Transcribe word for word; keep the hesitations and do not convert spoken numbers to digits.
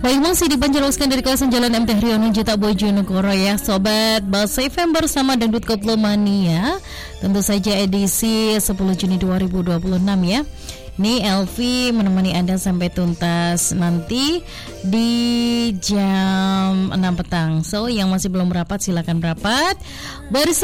Baik, masih dipancaroskan dari kawasan Jalan M T Haryono Jita Bojonegoro ya sobat Bas F M bersama Dangdut Koplo Mania. Tentu saja edisi sepuluh Juni dua ribu dua puluh enam ya. Ini Elvi menemani Anda sampai tuntas nanti di jam enam petang. So yang masih belum merapat silakan merapat. Bersama